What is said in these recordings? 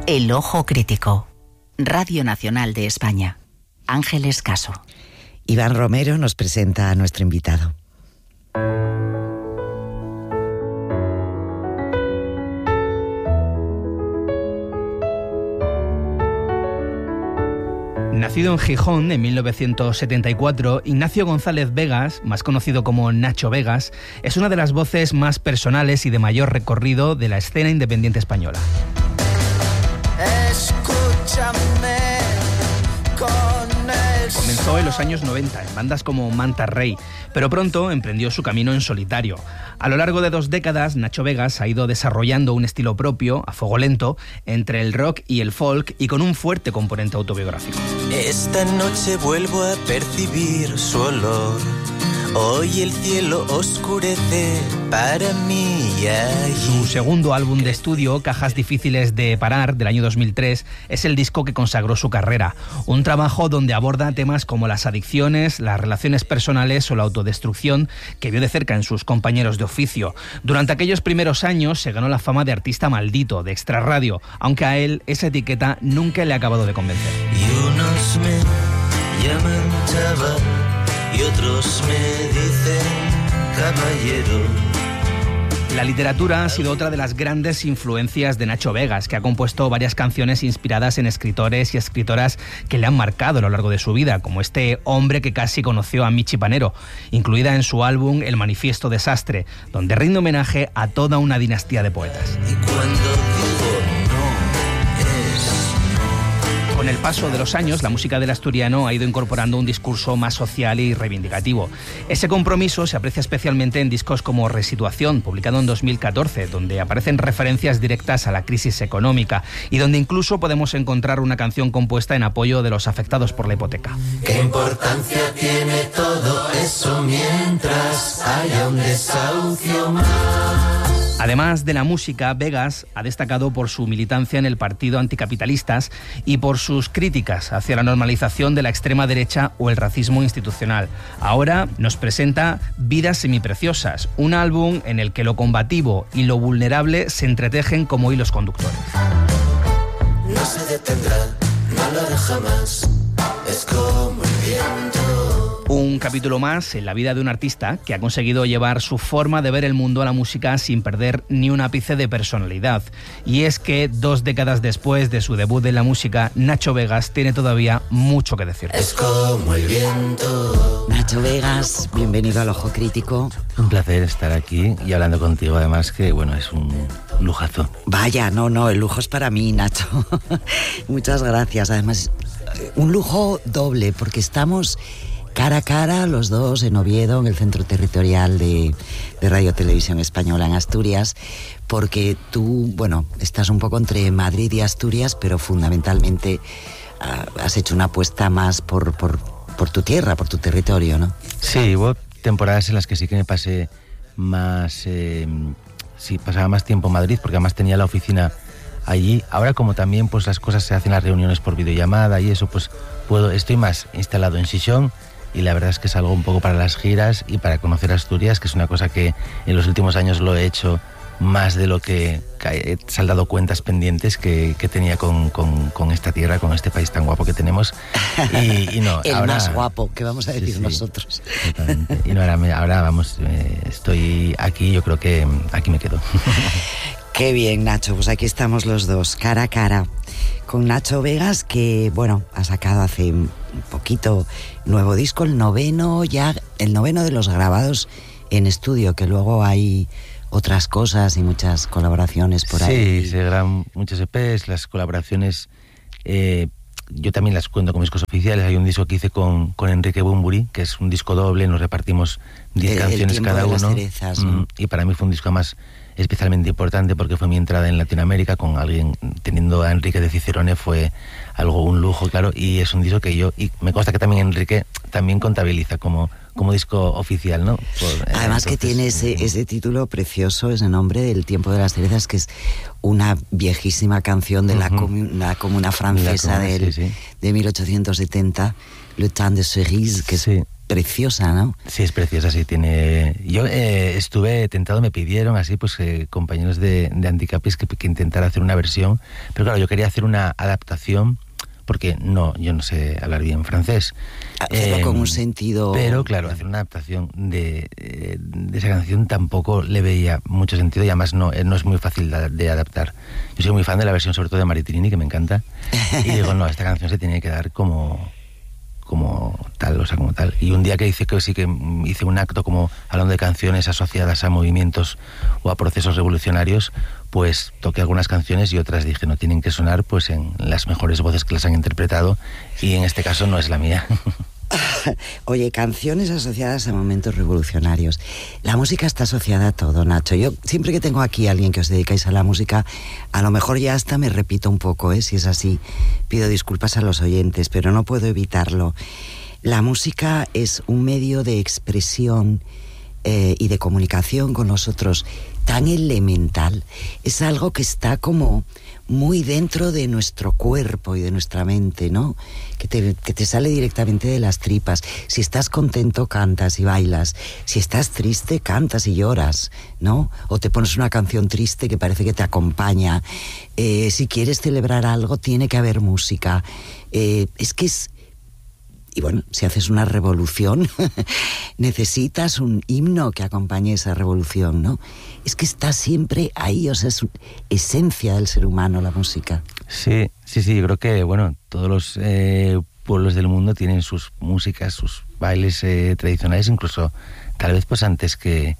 El Ojo Crítico. Radio Nacional de España. Ángeles Caso. Iván Romero nos presenta a nuestro invitado. Nacido en Gijón en 1974, Ignacio González Vegas, más conocido como Nacho Vegas, es una de las voces más personales y de mayor recorrido de la escena independiente española. Comenzó en los años 90 en bandas como Manta Rey, pero pronto emprendió su camino en solitario. A lo largo de 2 décadas, Nacho Vegas ha ido desarrollando un estilo propio, a fuego lento, entre el rock y el folk y con un fuerte componente autobiográfico. Esta noche vuelvo a percibir su olor. Hoy el cielo oscurece para mí. Su segundo álbum de estudio, Cajas difíciles de parar, del año 2003, es el disco que consagró su carrera. Un trabajo donde aborda temas como las adicciones, las relaciones personales o la autodestrucción, que vio de cerca en sus compañeros de oficio. Durante aquellos primeros años se ganó la fama de artista maldito, de extrarradio, aunque a él esa etiqueta nunca le ha acabado de convencer. Y unos me llaman chaval y otros me dicen caballero. La literatura ha sido otra de las grandes influencias de Nacho Vegas, que ha compuesto varias canciones inspiradas en escritores y escritoras que le han marcado a lo largo de su vida, como este hombre que casi conoció a Michi Panero, incluida en su álbum El Manifiesto Desastre, donde rinde homenaje a toda una dinastía de poetas. Y cuando digo Con el paso de los años, la música del asturiano ha ido incorporando un discurso más social y reivindicativo. Ese compromiso se aprecia especialmente en discos como Resituación, publicado en 2014, donde aparecen referencias directas a la crisis económica y donde incluso podemos encontrar una canción compuesta en apoyo de los afectados por la hipoteca. ¿qué importancia tiene todo eso mientras haya un desahucio más? Además de la música, Vegas ha destacado por su militancia en el partido anticapitalistas y por sus críticas hacia la normalización de la extrema derecha o el racismo institucional. Ahora nos presenta Vidas Semipreciosas, un álbum en el que lo combativo y lo vulnerable se entretejen como hilos conductores. No se detendrá, no lo hará jamás, es como el viento. Un capítulo más en la vida de un artista que ha conseguido llevar su forma de ver el mundo a la música sin perder ni un ápice de personalidad. Y es que 2 décadas después de su debut en la música, Nacho Vegas tiene todavía mucho que decir. Es como el viento. Nacho Vegas, bienvenido al Ojo Crítico. Un placer estar aquí y hablando contigo, además que, bueno, es un lujazo. Vaya, no, el lujo es para mí, Nacho. Muchas gracias. Además, un lujo doble, porque estamos cara a cara los dos en Oviedo, en el Centro Territorial de Radio Televisión Española en Asturias, porque tú, bueno, estás un poco entre Madrid y Asturias, pero fundamentalmente has hecho una apuesta más por tu tierra, por tu territorio, ¿no? Sí, hubo temporadas en las que sí que me pasé más... pasaba más tiempo en Madrid, porque además tenía la oficina allí. Ahora, como también pues las cosas se hacen, las reuniones por videollamada y eso, pues estoy más instalado en Xixón. Y la verdad es que salgo un poco para las giras y para conocer Asturias, que es una cosa que en los últimos años lo he hecho más de lo que he saldado cuentas pendientes que tenía con esta tierra, con este país tan guapo que tenemos. Y no, el ahora, más guapo, que vamos a decir sí, nosotros. Totalmente. Y no, ahora vamos, estoy aquí, yo creo que aquí me quedo. Qué bien, Nacho, pues aquí estamos los dos, cara a cara, con Nacho Vegas, que, bueno, ha sacado hace un poquito nuevo disco, el noveno de los grabados en estudio, que luego hay otras cosas y muchas colaboraciones por ahí. Sí, se graban muchos EPs, las colaboraciones, yo también las cuento con discos oficiales. Hay un disco que hice con Enrique Bunbury, que es un disco doble, nos repartimos 10 canciones cada uno. Cerezas, ¿no? Y para mí fue un disco más especialmente importante porque fue mi entrada en Latinoamérica con alguien, teniendo a Enrique de Cicerone, fue un lujo, claro, y es un disco que y me consta que también Enrique también contabiliza como disco oficial, ¿no? Además que tiene ese título precioso, ese nombre, El tiempo de las cerezas, que es una viejísima canción de la comuna francesa de 1870, Le Temps de Cerise, que es preciosa, ¿no? Sí, es preciosa, sí, tiene... Yo estuve tentado, me pidieron así, pues compañeros de Anticapis que intentara hacer una versión, pero claro, yo quería hacer una adaptación, porque yo no sé hablar bien francés. Hacerlo con un sentido... Pero claro, hacer una adaptación de esa canción tampoco le veía mucho sentido, y además no es muy fácil de adaptar. Yo soy muy fan de la versión sobre todo de Maritrini, que me encanta, y digo, no, esta canción se tiene que dar como tal, o sea, como tal. Y un día que hice un acto como hablando de canciones asociadas a movimientos o a procesos revolucionarios, pues toqué algunas canciones y otras dije, no tienen que sonar pues en las mejores voces que las han interpretado, y en este caso no es la mía. Oye, canciones asociadas a momentos revolucionarios. La música está asociada a todo, Nacho. Yo siempre que tengo aquí a alguien que os dedicáis a la música, a lo mejor ya hasta me repito un poco, si es así. Pido disculpas a los oyentes, pero no puedo evitarlo. La música es un medio de expresión y de comunicación con nosotros tan elemental. Es algo que está como muy dentro de nuestro cuerpo y de nuestra mente, ¿no? Que te sale directamente de las tripas. Si estás contento, cantas y bailas. Si estás triste, cantas y lloras, ¿no? O te pones una canción triste que parece que te acompaña. Si quieres celebrar algo, tiene que haber música. Es que es... Y bueno, si haces una revolución, necesitas un himno que acompañe esa revolución, ¿no? Es que está siempre ahí, o sea, es esencia del ser humano la música. Sí, yo creo que, bueno, todos los pueblos del mundo tienen sus músicas, sus bailes tradicionales, incluso tal vez pues antes que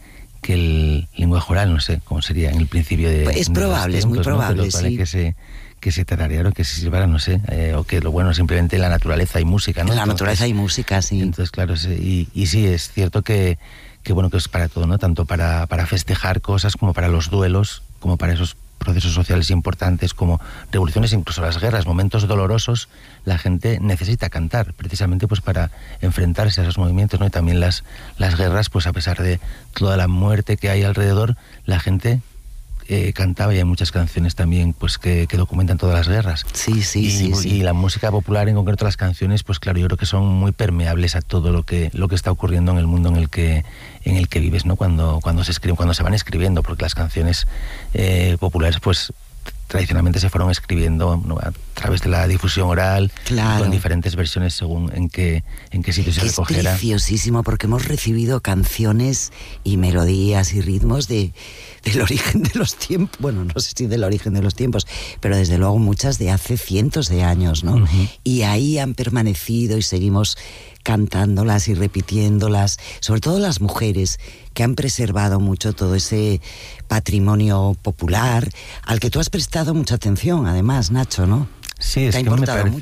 el lenguaje oral, no sé cómo sería en el principio de... Es probable, es muy probable, ¿no? Pero sí. Que se tarareara o que se silbara, no sé, o que lo bueno simplemente en la naturaleza hay música, ¿no? En la naturaleza hay música, sí. Entonces, claro, y sí, es cierto que bueno, que es para todo, ¿no? Tanto para festejar cosas como para los duelos, como para esos procesos sociales importantes como revoluciones, incluso las guerras, momentos dolorosos, la gente necesita cantar, precisamente pues para enfrentarse a esos movimientos, ¿no? Y también las guerras, pues a pesar de toda la muerte que hay alrededor, la gente cantaba, y hay muchas canciones también pues que documentan todas las guerras. Sí. Y la música popular, en concreto las canciones, pues claro, yo creo que son muy permeables a todo lo que está ocurriendo en el mundo en el que vives, ¿no? Cuando se escriben, cuando se van escribiendo, porque las canciones populares pues tradicionalmente se fueron escribiendo, ¿no? A través de la difusión oral, claro, con diferentes versiones según en qué sitio se recogiera. Es preciosísimo, porque hemos recibido canciones y melodías y ritmos del origen de los tiempos, bueno, no sé si del origen de los tiempos, pero desde luego muchas de hace cientos de años, ¿no? Uh-huh. Y ahí han permanecido y seguimos cantándolas y repitiéndolas, sobre todo las mujeres, que han preservado mucho todo ese patrimonio popular, al que tú has prestado mucha atención, además, Nacho, ¿no? Sí, es que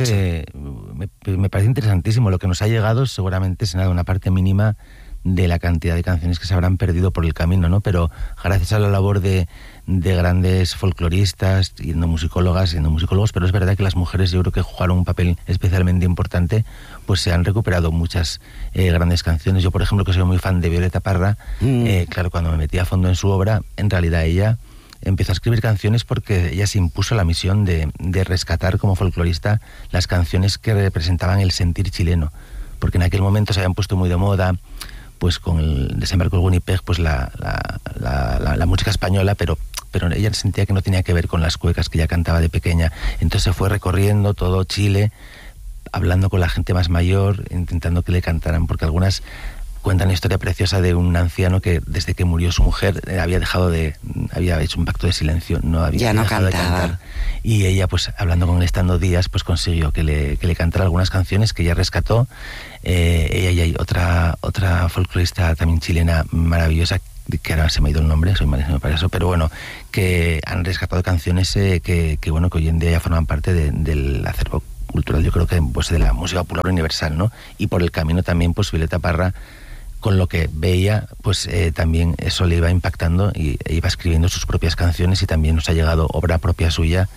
me parece interesantísimo. Lo que nos ha llegado seguramente será una parte mínima de la cantidad de canciones que se habrán perdido por el camino, ¿no? Pero gracias a la labor de grandes folcloristas y etnomusicólogos, pero es verdad que las mujeres, yo creo que jugaron un papel especialmente importante, pues se han recuperado muchas grandes canciones. Yo, por ejemplo, que soy muy fan de Violeta Parra, claro, cuando me metí a fondo en su obra, en realidad ella empezó a escribir canciones porque ella se impuso la misión de rescatar como folclorista las canciones que representaban el sentir chileno, porque en aquel momento se habían puesto muy de moda, pues con el desembarco del Winnipeg, pues la música española, pero ella sentía que no tenía que ver con las cuecas que ella cantaba de pequeña. Entonces se fue recorriendo todo Chile, hablando con la gente más mayor, intentando que le cantaran, porque algunas cuentan la historia preciosa de un anciano que desde que murió su mujer había hecho un pacto de silencio, no había dejado de cantar. Y ella, pues hablando con él, estando días, pues consiguió que le cantara algunas canciones que ella rescató. Ella y hay otra folclorista también chilena maravillosa, que ahora se me ha ido el nombre, soy malísimo para eso, pero bueno, que han rescatado canciones que hoy en día ya forman parte del acervo cultural, yo creo que pues de la música popular universal, ¿no? Y por el camino también, pues Violeta Parra, con lo que veía, pues también eso le iba impactando y iba escribiendo sus propias canciones, y también nos ha llegado obra propia suya.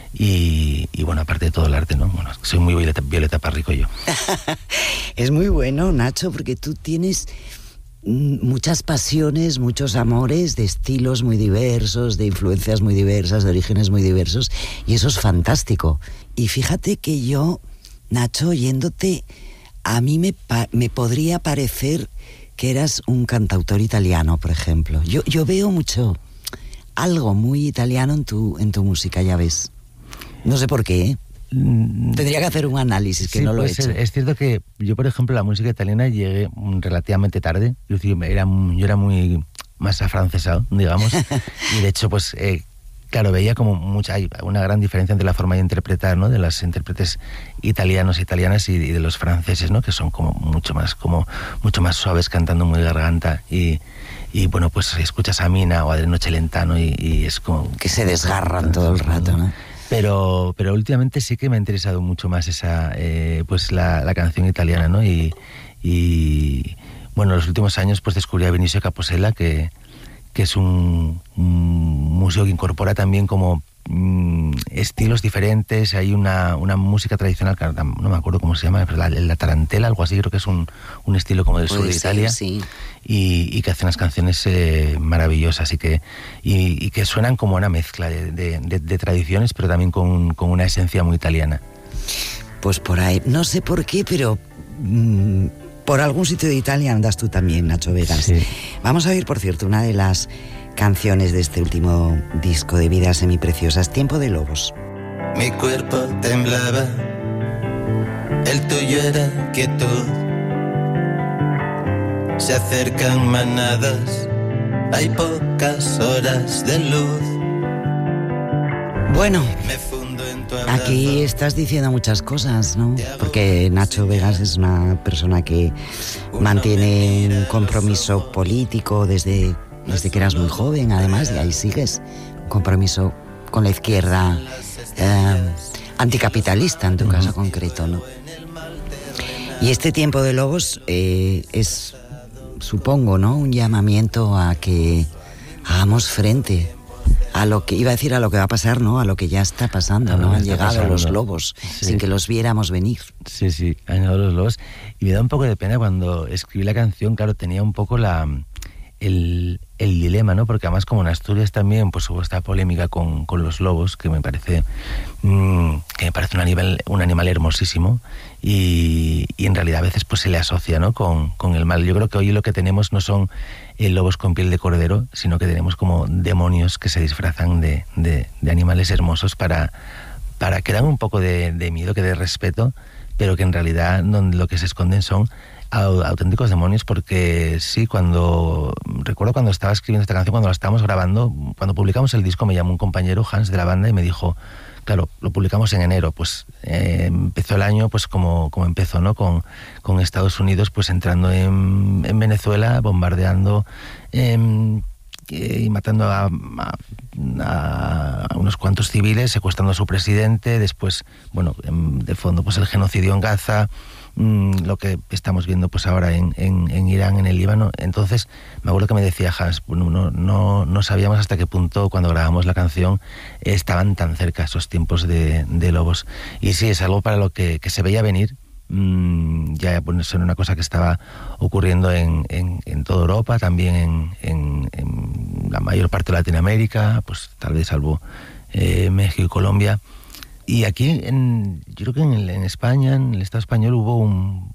Y bueno, aparte de todo el arte, ¿no? Bueno, soy muy Violeta Parrico yo. Es muy bueno, Nacho, porque tú tienes muchas pasiones, muchos amores, de estilos muy diversos, de influencias muy diversas, de orígenes muy diversos, y eso es fantástico. Y fíjate que yo, Nacho, oyéndote, a mí me podría parecer que eras un cantautor italiano, por ejemplo. Yo veo mucho, algo muy italiano en tu música, ya ves. No sé por qué, ¿eh? Tendría que hacer un análisis, que sí, no lo he hecho. Es cierto que yo, por ejemplo, la música italiana llegué relativamente tarde. Yo era muy más afrancesado, digamos. Y de hecho, pues, claro, veía como hay una gran diferencia entre la forma de interpretar, ¿no? De los intérpretes italianos e italianas y de los franceses, ¿no? Que son como mucho más suaves, cantando muy garganta. Y bueno, pues escuchas a Mina o a Adriano Celentano y es como... que se desgarran todo el rato, ¿no? Pero últimamente sí que me ha interesado mucho más esa pues la canción italiana, ¿no? Y bueno, en los últimos años pues descubrí a Vinicio Capossela, que es un músico que incorpora también como estilos diferentes. Hay una música tradicional, que no me acuerdo cómo se llama, pero la tarantela, algo así, creo que es un estilo como del sur de Italia. Sí. Y que hace unas canciones maravillosas y que suenan como una mezcla de tradiciones, pero también con una esencia muy italiana. Pues por ahí, no sé por qué, pero por algún sitio de Italia andas tú también, Nacho Vegas. Sí. Vamos a oír, por cierto, una de las canciones de este último disco de Vidas Semipreciosas, Tiempo de Lobos. Mi cuerpo temblaba, el tuyo era quietud. Se acercan manadas, hay pocas horas de luz. Bueno, aquí estás diciendo muchas cosas, ¿no? Porque Nacho Vegas es una persona que mantiene un compromiso político desde que eras muy joven, además, y ahí sigues. Un compromiso con la izquierda anticapitalista, en tu caso concreto, ¿no? Y este Tiempo de Lobos es, supongo, ¿no?, un llamamiento a que hagamos frente a lo que iba a decir, a lo que va a pasar, ¿no? A lo que ya está pasando, ¿no? Han llegado los lobos, sí, sin que los viéramos venir. Sí, han llegado los lobos. Y me da un poco de pena cuando escribí la canción, claro, tenía un poco el dilema, ¿no? Porque además, como en Asturias también pues hubo esta polémica con los lobos, que me parece un animal hermosísimo, y en realidad a veces pues se le asocia, ¿no?, con el mal. Yo creo que hoy lo que tenemos no son lobos con piel de cordero, sino que tenemos como demonios que se disfrazan de animales hermosos para que dan un poco de miedo, que de respeto, pero que en realidad lo que se esconden son auténticos demonios. Porque sí, recuerdo cuando estaba escribiendo esta canción, cuando la estábamos grabando, cuando publicamos el disco, me llamó un compañero, Hans, de la banda, y me dijo, claro, lo publicamos en enero, pues empezó el año pues como empezó, ¿no?, con Estados Unidos pues entrando en Venezuela, bombardeando y matando a unos cuantos civiles, secuestrando a su presidente. Después, bueno, de fondo pues el genocidio en Gaza, lo que estamos viendo pues ahora en Irán, en el Líbano. Entonces me acuerdo que me decía Hans, bueno, no sabíamos hasta qué punto, cuando grabamos la canción, estaban tan cerca esos tiempos de lobos. Y sí, es algo para lo que se veía venir. Ya pues, era una cosa que estaba ocurriendo en toda Europa, también en la mayor parte de Latinoamérica, pues tal vez salvo México y Colombia. Y aquí, yo creo que en España, en el Estado español, hubo un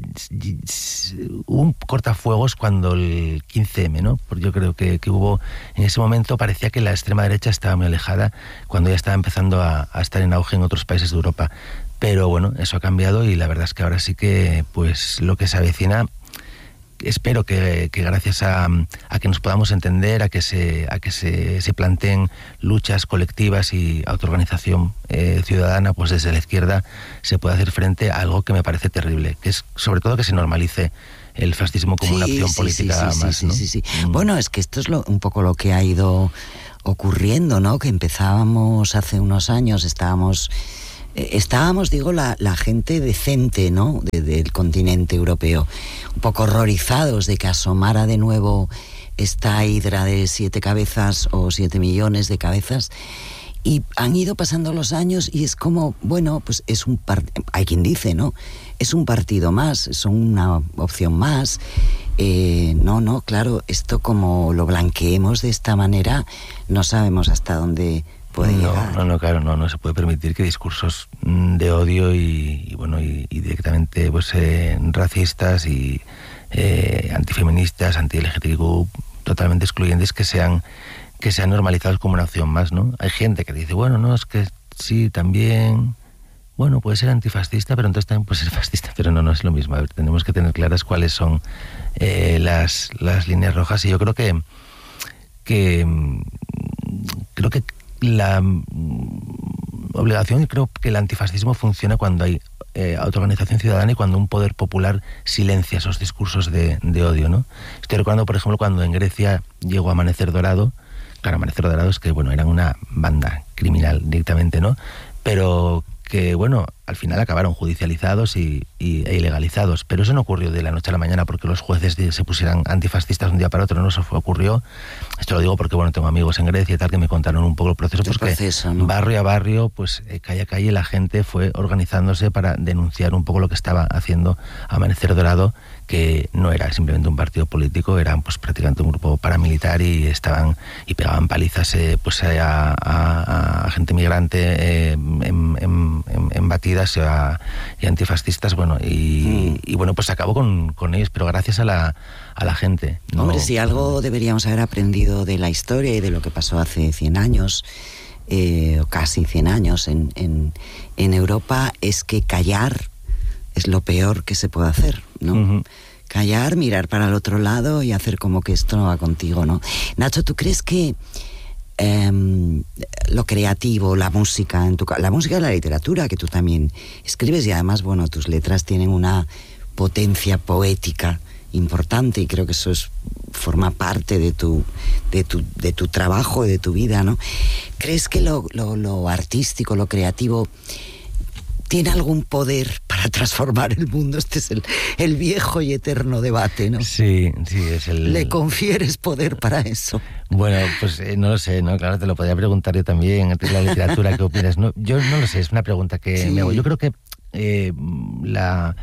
cortafuegos cuando el 15M, ¿no? Porque yo creo que hubo, en ese momento parecía que la extrema derecha estaba muy alejada, cuando ya estaba empezando a estar en auge en otros países de Europa. Pero bueno, eso ha cambiado y la verdad es que ahora sí que pues lo que se avecina, espero que gracias a que nos podamos entender, a que se planteen luchas colectivas y autoorganización ciudadana, pues desde la izquierda se puede hacer frente a algo que me parece terrible, que es sobre todo que se normalice el fascismo como una opción política más, ¿no? Sí. Bueno, es que esto es un poco lo que ha ido ocurriendo, ¿no? Que empezábamos hace unos años, estábamos, digo, la gente decente, ¿no?, del continente europeo, un poco horrorizados de que asomara de nuevo esta hidra de 7 cabezas o 7 millones de cabezas. Y han ido pasando los años y es como, bueno, pues es hay quien dice, ¿no?, es un partido más, son una opción más. No, claro, esto como lo blanqueemos de esta manera, no sabemos hasta dónde puede llegar. No, claro, no se puede permitir que discursos de odio y directamente pues racistas y antifeministas, anti-LGTBIQ, totalmente excluyentes, que sean normalizados como una opción más, ¿no? Hay gente que dice, bueno, no, es que sí, también, bueno, puede ser antifascista, pero entonces también puede ser fascista, pero no es lo mismo. A ver, tenemos que tener claras cuáles son las líneas rojas, y yo creo que la obligación, y creo que el antifascismo funciona cuando hay autoorganización ciudadana y cuando un poder popular silencia esos discursos de odio, ¿no? Estoy recordando, por ejemplo, cuando en Grecia llegó Amanecer Dorado. Claro, Amanecer Dorado es que, bueno, eran una banda criminal directamente, ¿no? Pero que, bueno, al final acabaron judicializados e ilegalizados. Pero eso no ocurrió de la noche a la mañana porque los jueces se pusieran antifascistas de un día para otro, no, eso ocurrió. Esto lo digo porque, bueno, tengo amigos en Grecia y tal que me contaron un poco el proceso, ¿no? Barrio a barrio, pues calle a calle, la gente fue organizándose para denunciar un poco lo que estaba haciendo Amanecer Dorado, que no era simplemente un partido político, eran pues prácticamente un grupo paramilitar y pegaban palizas pues a gente migrante en batidas y antifascistas, bueno, y bueno, pues acabó con ellos, pero gracias a la gente, ¿no? Hombre, si algo deberíamos haber aprendido de la historia y de lo que pasó hace 100 años, o casi 100 años en Europa, es que callar es lo peor que se puede hacer, ¿no? Uh-huh. Callar, mirar para el otro lado y hacer como que esto no va contigo, ¿no? Nacho, ¿tú crees que lo creativo, la música, la música y la literatura, que tú también escribes, y además, bueno, tus letras tienen una potencia poética importante, y creo que eso forma parte de tu trabajo, de tu vida, ¿no? ¿Crees que lo artístico, lo creativo tiene algún poder para transformar el mundo? Este es el viejo y eterno debate, ¿no? Sí, es el... ¿Le confieres poder para eso? Bueno, pues no lo sé, ¿no? Claro, te lo podría preguntar yo también, entre la literatura, ¿qué opinas? No, yo no lo sé, es una pregunta que me hago. Yo creo que la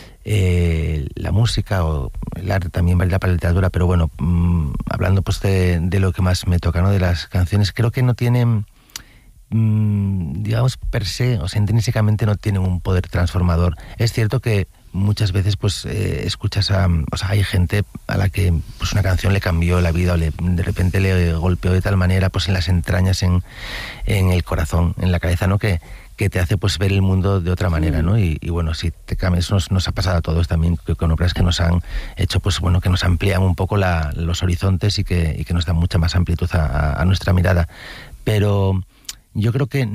música o el arte también valida para la literatura, pero bueno, hablando pues de lo que más me toca, ¿no? De las canciones, creo que no tienen, digamos, per se, o sea, intrínsecamente no tienen un poder transformador. Es cierto que muchas veces pues escuchas o sea, hay gente a la que pues una canción le cambió la vida o de repente le golpeó de tal manera pues en las entrañas, en el corazón, en la cabeza, ¿no? Que te hace pues ver el mundo de otra manera, ¿no? Y bueno, si te cambias, eso nos ha pasado a todos también, con obras que nos han hecho, pues bueno, que nos amplían un poco los horizontes y que nos dan mucha más amplitud a nuestra mirada. Pero yo creo que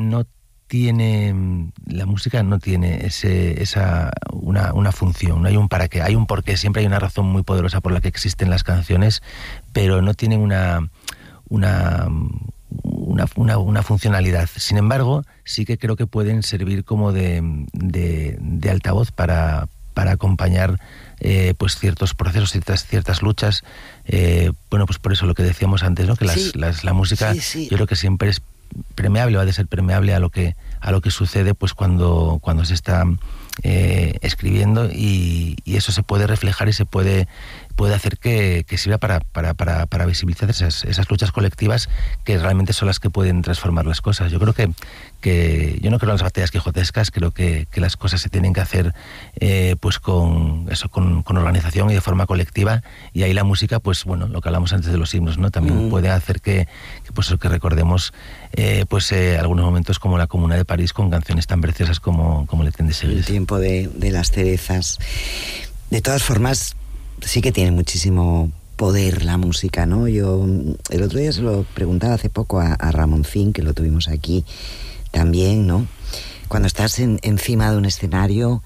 la música no tiene una función, no hay un para qué, hay un porqué, siempre hay una razón muy poderosa por la que existen las canciones, pero no tienen una funcionalidad. Sin embargo, sí que creo que pueden servir como de altavoz para acompañar pues ciertos procesos, ciertas luchas. Bueno, pues por eso lo que decíamos antes, ¿no? Que la música, sí. Yo creo que siempre es permeable, va a ser permeable a lo que sucede pues cuando se está escribiendo, y eso se puede reflejar y se puede hacer que sirva para visibilizar esas luchas colectivas que realmente son las que pueden transformar las cosas. Yo creo que yo no creo en las batallas quijotescas, creo que las cosas se tienen que hacer pues con organización y de forma colectiva, y ahí la música, pues bueno, lo que hablamos antes de los himnos, ¿no? También puede hacer que recordemos algunos momentos como la Comuna de París, con canciones tan preciosas como Le Temps de Seguir. El tiempo de las cerezas. De todas formas, sí que tiene muchísimo poder la música, ¿no? Yo el otro día se lo preguntaba hace poco a Ramoncín, que lo tuvimos aquí también, ¿no? Cuando estás encima de un escenario,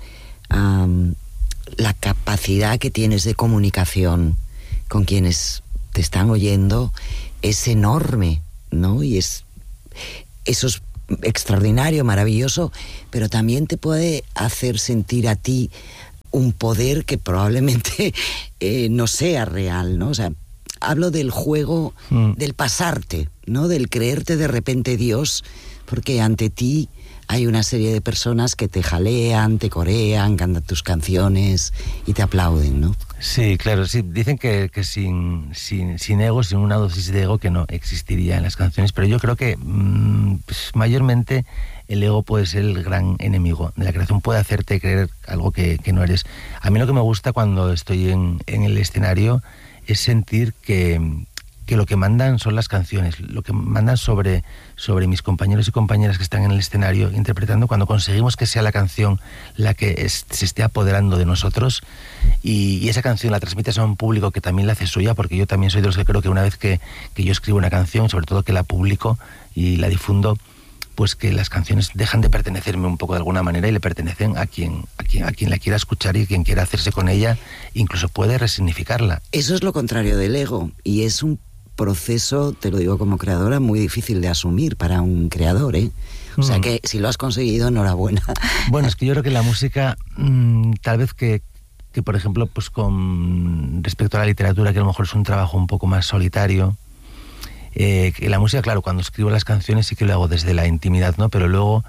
la capacidad que tienes de comunicación con quienes te están oyendo es enorme, ¿no? Y eso es extraordinario, maravilloso, pero también te puede hacer sentir a ti un poder que probablemente no sea real, ¿no? O sea, hablo del juego del pasarte, ¿no? Del creerte de repente Dios, porque ante ti hay una serie de personas que te jalean, te corean, cantan tus canciones y te aplauden, ¿no? Sí, claro, sí. Dicen que sin ego, sin una dosis de ego, que no existiría en las canciones, pero yo creo que pues, mayormente el ego puede ser el gran enemigo de la creación, puede hacerte creer algo que no eres. A mí lo que me gusta cuando estoy en el escenario es sentir que lo que mandan son las canciones, lo que mandan sobre mis compañeros y compañeras que están en el escenario interpretando, cuando conseguimos que sea la canción la que se esté apoderando de nosotros y esa canción la transmites a un público que también la hace suya, porque yo también soy de los que creo que una vez que yo escribo una canción, sobre todo que la publico y la difundo, pues que las canciones dejan de pertenecerme un poco de alguna manera y le pertenecen a quien la quiera escuchar y quien quiera hacerse con ella, incluso puede resignificarla. Eso es lo contrario del ego, y es un proceso, te lo digo como creadora, muy difícil de asumir para un creador, ¿eh? O sea que si lo has conseguido, enhorabuena. Bueno, es que yo creo que la música, tal vez que por ejemplo, pues con respecto a la literatura, que a lo mejor es un trabajo un poco más solitario, que la música, claro, cuando escribo las canciones sí que lo hago desde la intimidad, ¿no? Pero luego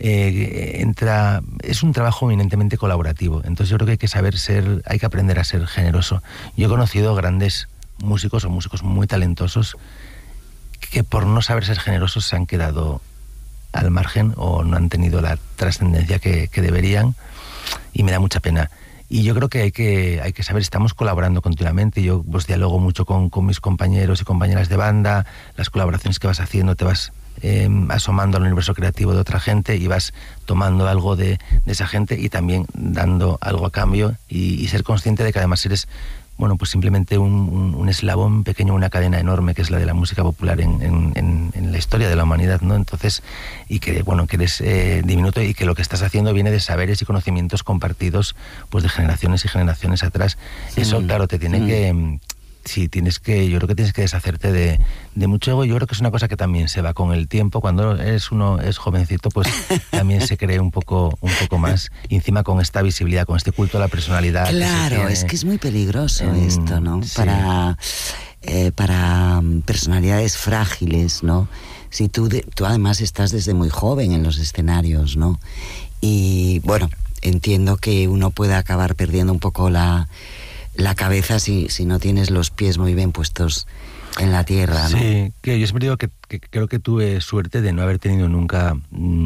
es un trabajo eminentemente colaborativo. Entonces yo creo que hay que aprender a ser generoso. Yo he conocido grandes músicos o músicos muy talentosos que por no saber ser generosos se han quedado al margen o no han tenido la trascendencia que deberían, y me da mucha pena. Y yo creo que hay que saber, estamos colaborando continuamente. Yo pues dialogo mucho con mis compañeros y compañeras de banda, las colaboraciones que vas haciendo, te vas asomando al universo creativo de otra gente y vas tomando algo de esa gente y también dando algo a cambio, y ser consciente de que además eres, bueno, pues simplemente un eslabón pequeño, una cadena enorme que es la de la música popular en la historia de la humanidad, ¿no? Entonces, y que, bueno, que eres diminuto y que lo que estás haciendo viene de saberes y conocimientos compartidos pues de generaciones y generaciones atrás. Eso, claro, te tiene que... Sí, yo creo que tienes que deshacerte de mucho ego. Yo creo que es una cosa que también se va con el tiempo. Cuando uno es jovencito, pues también se cree un poco más. Y encima con esta visibilidad, con este culto a la personalidad. Claro, es que es muy peligroso esto, ¿no? Sí. Para personalidades frágiles, ¿no? Si tú además estás desde muy joven en los escenarios, ¿no? Y bueno, entiendo que uno puede acabar perdiendo un poco la cabeza si no tienes los pies muy bien puestos en la tierra, ¿no? Sí, que yo siempre digo que creo que tuve suerte de no haber tenido nunca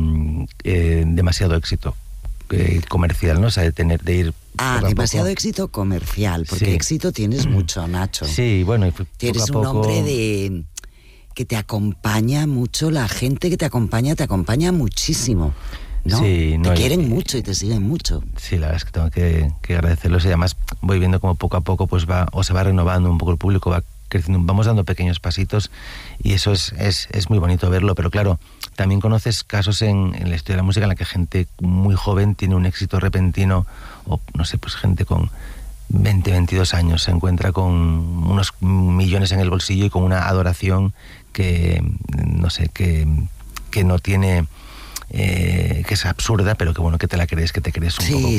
demasiado éxito comercial, ¿no? O sea, de ir demasiado éxito comercial, porque sí. Éxito tienes mucho, Nacho. Sí, bueno, y tienes poco a poco... un hombre que te acompaña mucho, la gente que te acompaña muchísimo, ¿no? Sí, te quieren mucho y te siguen mucho. Sí, la verdad es que tengo que agradecerlos, y además voy viendo como poco a poco pues se va renovando un poco el público, va creciendo, vamos dando pequeños pasitos, y eso es muy bonito verlo. Pero claro, también conoces casos en la historia de la música en la que gente muy joven tiene un éxito repentino, o no sé, pues gente con 20, 22 años se encuentra con unos millones en el bolsillo y con una adoración que no sé, que no tiene... que es absurda, pero que bueno, que te la crees, que te crees un poco,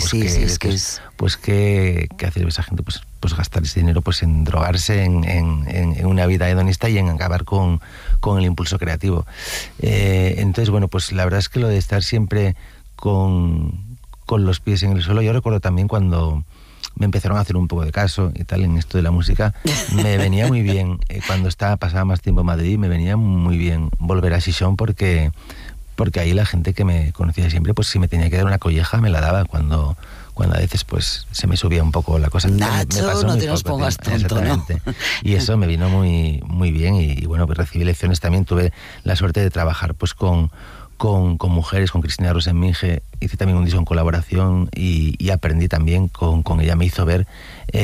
pues que hace esa gente pues gastar ese dinero pues en drogarse, en una vida hedonista y en acabar con el impulso creativo. Entonces, bueno, pues la verdad es que lo de estar siempre con los pies en el suelo, yo recuerdo también cuando me empezaron a hacer un poco de caso y tal en esto de la música, me venía muy bien, cuando pasaba más tiempo en Madrid, me venía muy bien volver a Xixón, porque ahí la gente que me conocía siempre, pues si me tenía que dar una colleja, me la daba cuando a veces pues se me subía un poco la cosa. Nacho, me pasó no te nos pongas tonto, ¿no? Y eso me vino muy, muy bien, y bueno, pues recibí lecciones también, tuve la suerte de trabajar pues con mujeres, con Cristina Rosenminge, hice también un disco en colaboración y aprendí también con ella, me hizo ver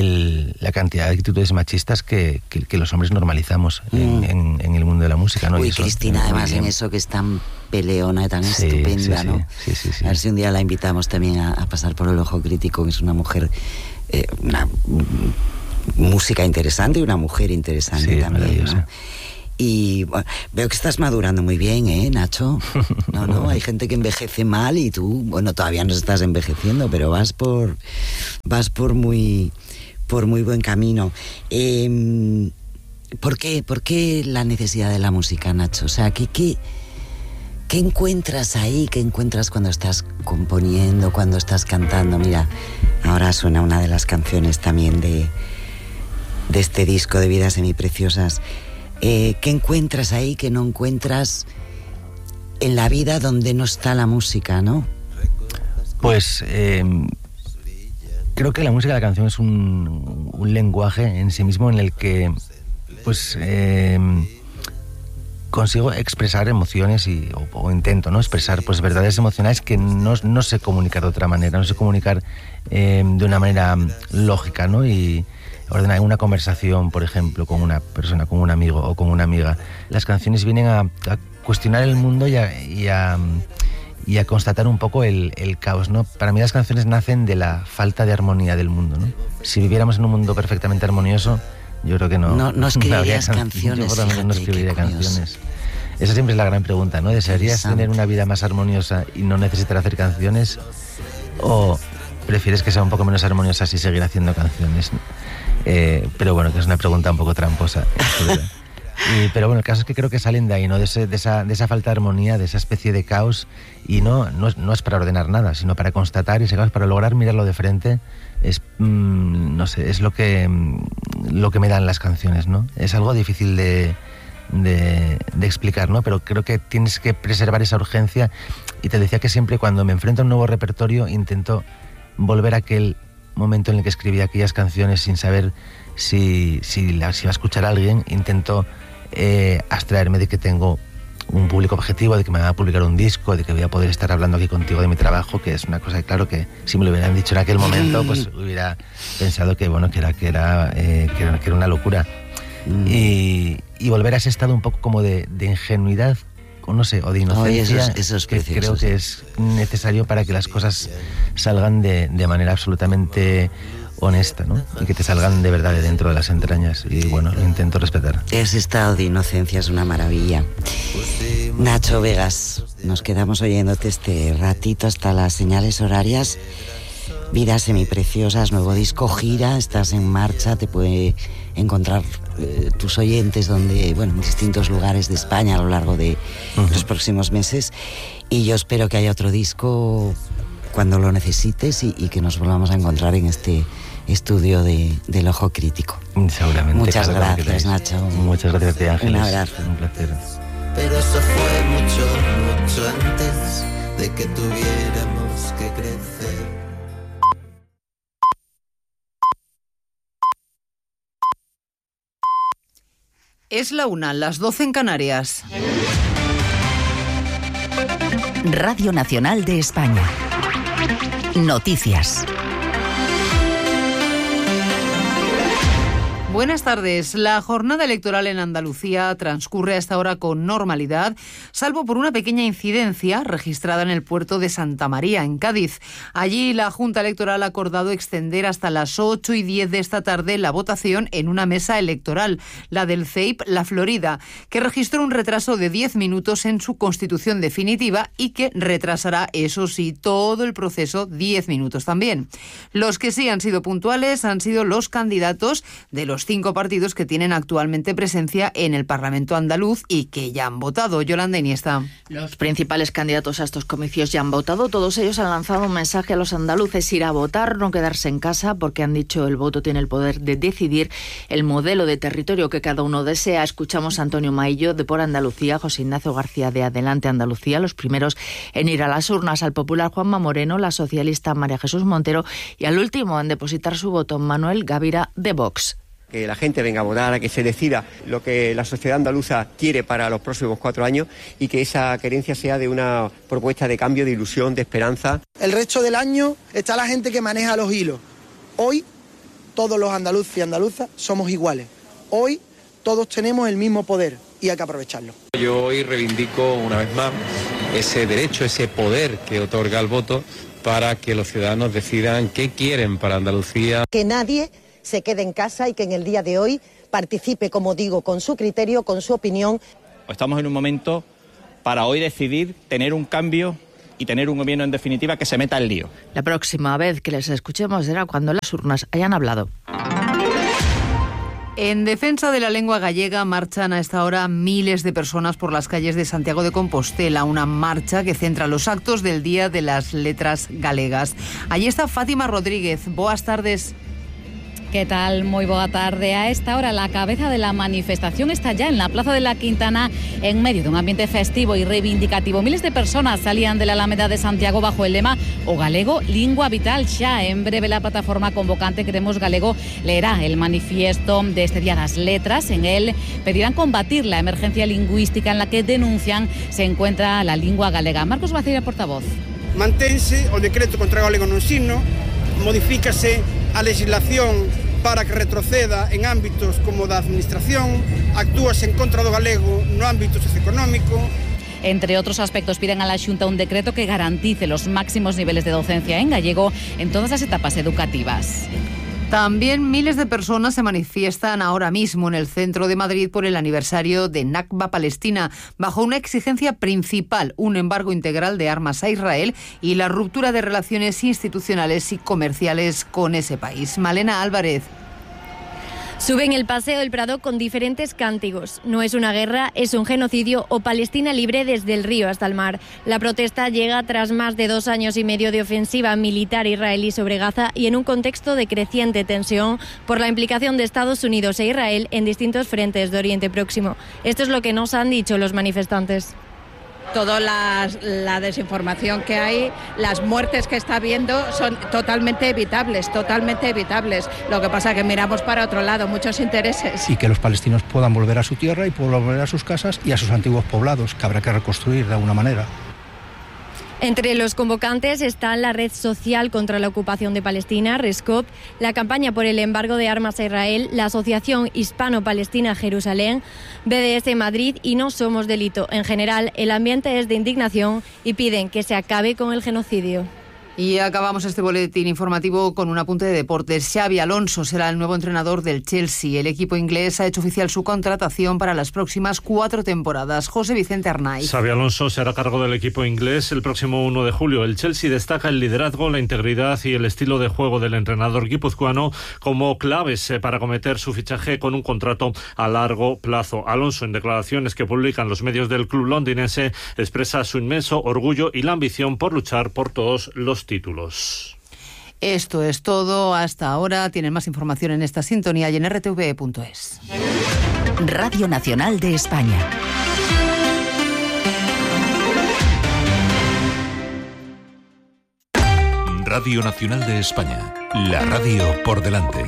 la cantidad de actitudes machistas que los hombres normalizamos en el mundo de la música, ¿no? Uy, Cristina, además en eso que es tan peleona y tan estupenda, ¿no? Sí. A ver si un día la invitamos también a pasar por el Ojo Crítico, que es una mujer, una música interesante y una mujer interesante también, ¿no? Y bueno, veo que estás madurando muy bien, Nacho. No, hay gente que envejece mal y tú, bueno, todavía no estás envejeciendo, pero vas por muy buen camino. ¿Por qué la necesidad de la música, Nacho? O sea, ¿qué ¿Qué encuentras ahí? ¿Qué encuentras cuando estás componiendo, cuando estás cantando? Mira, ahora suena una de las canciones también de este disco de Vidas Semipreciosas. ¿Qué encuentras ahí que no encuentras en la vida donde no está la música, no? Pues creo que la música de la canción es un lenguaje en sí mismo en el que pues consigo expresar emociones o intento, ¿no?, expresar pues verdades emocionales que no sé comunicar de otra manera, no sé comunicar de una manera lógica, ¿no? Y ordenar una conversación, por ejemplo, con una persona, con un amigo o con una amiga. Las canciones vienen a cuestionar el mundo y a constatar un poco el caos, ¿no? Para mí las canciones nacen de la falta de armonía del mundo, ¿no? Si viviéramos en un mundo perfectamente armonioso, yo creo que no escribirías canciones. Yo por lo menos no escribiría canciones. Esa siempre es la gran pregunta, ¿no? ¿Desearías tener una vida más armoniosa y no necesitar hacer canciones? ¿O prefieres que sea un poco menos armoniosa y seguir haciendo canciones? Pero bueno, que es una pregunta un poco tramposa. Pero bueno, el caso es que creo que salen de ahí, ¿no? De esa falta de armonía, de esa especie de caos. Y no es para ordenar nada, sino para constatar ese caos, para lograr mirarlo de frente. Es, no sé, es lo que me dan las canciones, ¿no? Es algo difícil de explicar, ¿no? Pero creo que tienes que preservar esa urgencia. Y te decía que siempre cuando me enfrento a un nuevo repertorio intento volver a aquel momento en el que escribí aquellas canciones sin saber si va a escuchar a alguien. Intento abstraerme de que tengo un público objetivo, de que me van a publicar un disco, de que voy a poder estar hablando aquí contigo de mi trabajo, que es una cosa que, claro, que si me lo hubieran dicho en aquel momento, pues hubiera pensado que bueno, que era una locura. Y volver a ese estado un poco como de ingenuidad, o no sé, o de inocencia, eso es que creo que es necesario para que las cosas salgan de manera absolutamente honesta, ¿no? Y que te salgan de verdad de dentro de las entrañas. Y bueno, lo intento respetar. Ese estado de inocencia es una maravilla. Nacho Vegas, nos quedamos oyéndote este ratito hasta las señales horarias. Vidas Semipreciosas, nuevo disco, gira, estás en marcha, te puede encontrar tus oyentes en distintos lugares de España a lo largo de los próximos meses. Y yo espero que haya otro disco cuando lo necesites y que nos volvamos a encontrar en este estudio del Ojo Crítico. Seguramente. Muchas gracias, Nacho. Muchas gracias a ti, Ángeles. Un abrazo. Un placer. Pero eso fue mucho, mucho antes de que tuviéramos que crecer. Es la 1, las 12 en Canarias. Radio Nacional de España. Noticias. Buenas tardes. La jornada electoral en Andalucía transcurre hasta ahora con normalidad, salvo por una pequeña incidencia registrada en el puerto de Santa María, en Cádiz. Allí la Junta Electoral ha acordado extender hasta las 8:10 de esta tarde la votación en una mesa electoral, la del CEIP La Florida, que registró un retraso de 10 minutos en su constitución definitiva y que retrasará, eso sí, todo el proceso 10 minutos también. Los que sí han sido puntuales han sido los candidatos de los 5 partidos que tienen actualmente presencia en el Parlamento andaluz y que ya han votado. Yolanda Iniesta. Los principales candidatos a estos comicios ya han votado. Todos ellos han lanzado un mensaje a los andaluces: ir a votar, no quedarse en casa, porque han dicho el voto tiene el poder de decidir el modelo de territorio que cada uno desea. Escuchamos a Antonio Maillo de Por Andalucía, José Ignacio García de Adelante Andalucía, los primeros en ir a las urnas, al popular Juanma Moreno, la socialista María Jesús Montero y al último en depositar su voto Manuel Gavira de Vox. Que la gente venga a votar, a que se decida lo que la sociedad andaluza quiere para los próximos 4 años y que esa querencia sea de una propuesta de cambio, de ilusión, de esperanza. El resto del año está la gente que maneja los hilos. Hoy todos los andaluces y andaluzas somos iguales. Hoy todos tenemos el mismo poder y hay que aprovecharlo. Yo hoy reivindico una vez más ese derecho, ese poder que otorga el voto para que los ciudadanos decidan qué quieren para Andalucía. Que nadie se quede en casa y que en el día de hoy participe, como digo, con su criterio, con su opinión. Estamos en un momento para hoy decidir tener un cambio y tener un gobierno en definitiva que se meta al lío. La próxima vez que les escuchemos será cuando las urnas hayan hablado. En defensa de la lengua gallega marchan a esta hora miles de personas por las calles de Santiago de Compostela, una marcha que centra los actos del Día de las Letras Galegas. Allí está Fátima Rodríguez. Boas tardes. ¿Qué tal? Muy buena tarde. A esta hora la cabeza de la manifestación está ya en la Plaza de la Quintana, en medio de un ambiente festivo y reivindicativo. Miles de personas salían de la Alameda de Santiago bajo el lema O Galego, Lingua Vital Xa. En breve la plataforma convocante Queremos Galego leerá el manifiesto de este Día de las Letras. En él pedirán combatir la emergencia lingüística en la que denuncian se encuentra la lingua galega. Marcos Baceira, portavoz. Mantense o decreto contra o galego no ensino, modifícase a legislación para que retroceda en ámbitos como da administración, actúase en contra do galego no ámbito socioeconómico. Entre otros aspectos, piden a la Xunta un decreto que garantice los máximos niveles de docencia en gallego en todas las etapas educativas. También miles de personas se manifiestan ahora mismo en el centro de Madrid por el aniversario de Nakba Palestina, bajo una exigencia principal, un embargo integral de armas a Israel y la ruptura de relaciones institucionales y comerciales con ese país. Malena Álvarez. Suben el Paseo del Prado con diferentes cánticos. No es una guerra, es un genocidio o Palestina libre desde el río hasta el mar. La protesta llega tras más de 2 años y medio de ofensiva militar israelí sobre Gaza y en un contexto de creciente tensión por la implicación de Estados Unidos e Israel en distintos frentes de Oriente Próximo. Esto es lo que nos han dicho los manifestantes. Toda la desinformación que hay, las muertes que está habiendo son totalmente evitables. Lo que pasa es que miramos para otro lado, muchos intereses. Y que los palestinos puedan volver a su tierra y puedan volver a sus casas y a sus antiguos poblados, que habrá que reconstruir de alguna manera. Entre los convocantes están la Red Social contra la Ocupación de Palestina, RESCOP, la campaña por el embargo de armas a Israel, la Asociación Hispano-Palestina Jerusalén, BDS Madrid y No Somos Delito. En general, el ambiente es de indignación y piden que se acabe con el genocidio. Y acabamos este boletín informativo con un apunte de deportes. Xabi Alonso será el nuevo entrenador del Chelsea. El equipo inglés ha hecho oficial su contratación para las próximas 4 temporadas. José Vicente Arnaiz. Xabi Alonso se hará cargo del equipo inglés el próximo 1 de julio. El Chelsea destaca el liderazgo, la integridad y el estilo de juego del entrenador guipuzcoano como claves para acometer su fichaje con un contrato a largo plazo. Alonso, en declaraciones que publican los medios del club londinense, expresa su inmenso orgullo y la ambición por luchar por todos los títulos. Esto es todo hasta ahora. Tienen más información en esta sintonía y en rtv.es. Radio Nacional de España. Radio Nacional de España. La radio por delante.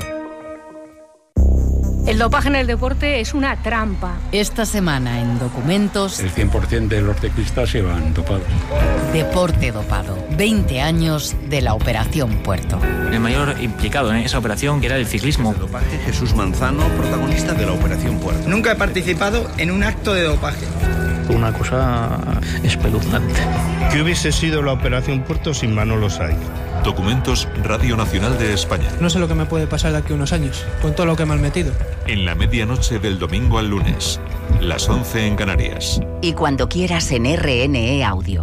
El dopaje en el deporte es una trampa. Esta semana en Documentos... El 100% de los ciclistas se van dopados. Deporte dopado. 20 años de la Operación Puerto. El mayor implicado en esa operación, que era el ciclismo. El dopaje, Jesús Manzano, protagonista de la Operación Puerto. Nunca he participado en un acto de dopaje. Una cosa espeluznante. ¿Qué hubiese sido la Operación Puerto sin Manolo Saiz? Documentos Radio Nacional de España. No sé lo que me puede pasar de aquí a unos años, con todo lo que me han metido. En la medianoche del domingo al lunes, las 11 en Canarias. Y cuando quieras en RNE Audio.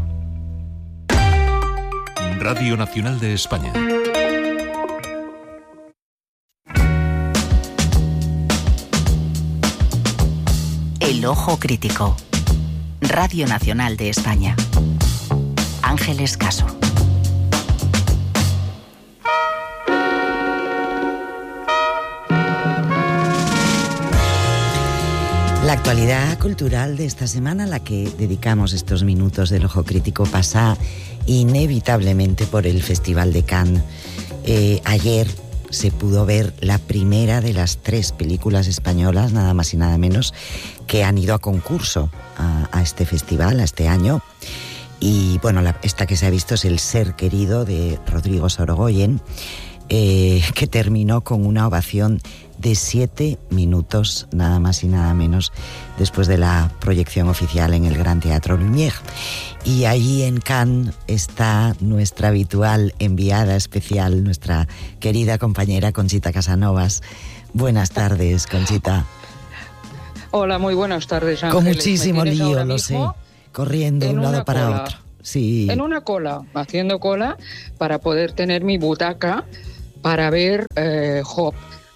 Radio Nacional de España. El Ojo Crítico. Radio Nacional de España. Ángeles Caso. La actualidad cultural de esta semana, a la que dedicamos estos minutos del Ojo Crítico, pasa inevitablemente por el Festival de Cannes. Ayer se pudo ver la primera de las 3 películas españolas, nada más y nada menos, que han ido a concurso a este festival, a este año. Y bueno, esta que se ha visto es El Ser Querido, de Rodrigo Sorogoyen, que terminó con una ovación de 7 minutos, nada más y nada menos, después de la proyección oficial en el Gran Teatro Lumière. Y allí en Cannes está nuestra habitual enviada especial, nuestra querida compañera Conchita Casanovas. Buenas tardes, Conchita. Hola, muy buenas tardes, Ángeles. Con muchísimo lío, lo sé, corriendo de un lado para otro. Sí. En una cola, haciendo cola para poder tener mi butaca para ver Hop.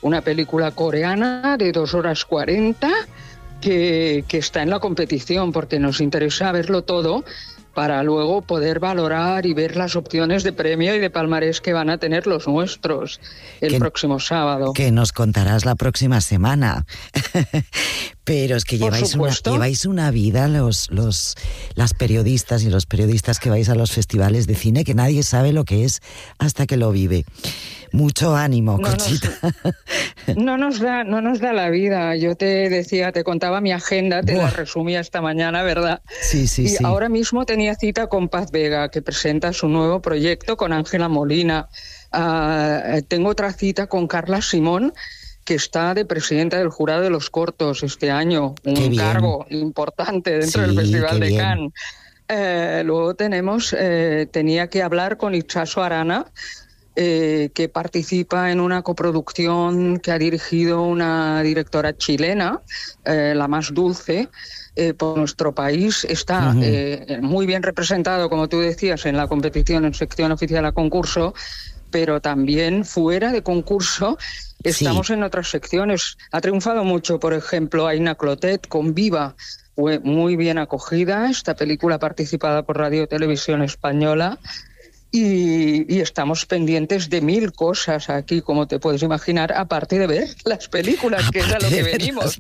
una película coreana de 2 horas 40 que está en la competición, porque nos interesa verlo todo para luego poder valorar y ver las opciones de premio y de palmarés que van a tener los nuestros el próximo sábado. Que nos contarás la próxima semana. Pero es que lleváis una vida las periodistas y los periodistas que vais a los festivales de cine, que nadie sabe lo que es hasta que lo vive. Mucho ánimo, Conchita. No nos da la vida. Yo te contaba mi agenda, la resumía esta mañana, ¿verdad? Sí. Ahora mismo tenía cita con Paz Vega, que presenta su nuevo proyecto con Ángela Molina. Tengo otra cita con Carla Simón, que está de presidenta del jurado de los cortos este año, un cargo importante dentro del Festival de Cannes. Luego tenía que hablar con Itxaso Arana, que participa en una coproducción que ha dirigido una directora chilena, La Más Dulce, por nuestro país. Está muy bien representado, como tú decías, en la competición en sección oficial a concurso, pero también fuera de concurso estamos en otras secciones. Ha triunfado mucho, por ejemplo, Aina Clotet con Viva. Fue muy bien acogida esta película, participada por Radio Televisión Española. Y estamos pendientes de 1000 cosas aquí, como te puedes imaginar, aparte de ver las películas, que es a lo que venimos.